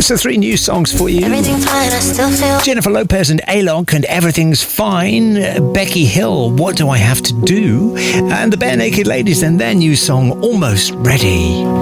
So 3 new songs for you. Everything's fine, I still feel. Jennifer Lopez and Alok and Everything's Fine. Becky Hill, What Do I Have to Do? And the Bare Naked Ladies and their new song, Almost Ready.